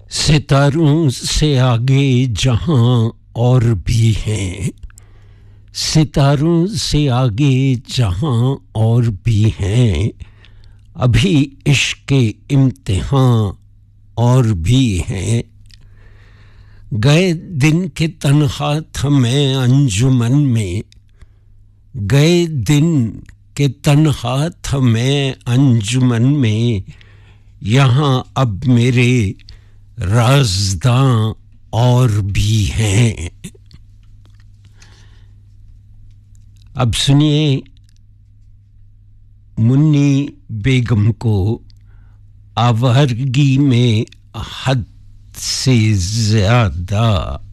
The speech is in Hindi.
सितारों से आगे जहां और भी हैं, सितारों से आगे जहां और भी हैं, अभी इश्क के इम्तिहान और भी हैं। गए दिन के तन्हा था मैं अंजुमन में, गए दिन के तन्हा था मैं अंजुमन में, यहाँ अब मेरे राज़दां और भी हैं। अब सुनिए मुन्नी बेगम को आवारगी में हद से ज़्यादा